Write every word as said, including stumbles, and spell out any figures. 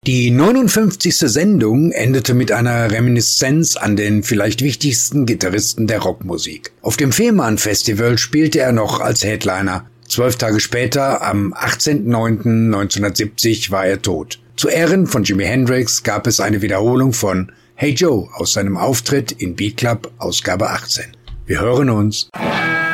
Die neunundfünfzigste Sendung endete mit einer Reminiszenz an den vielleicht wichtigsten Gitarristen der Rockmusik. Auf dem Fehmarn Festival spielte er noch als Headliner. Zwölf Tage später, am achtzehnten neunten neunzehnhundertsiebzig, war er tot. Zu Ehren von Jimi Hendrix gab es eine Wiederholung von Hey Joe aus seinem Auftritt in Beat Club Ausgabe achtzehn. Wir hören uns.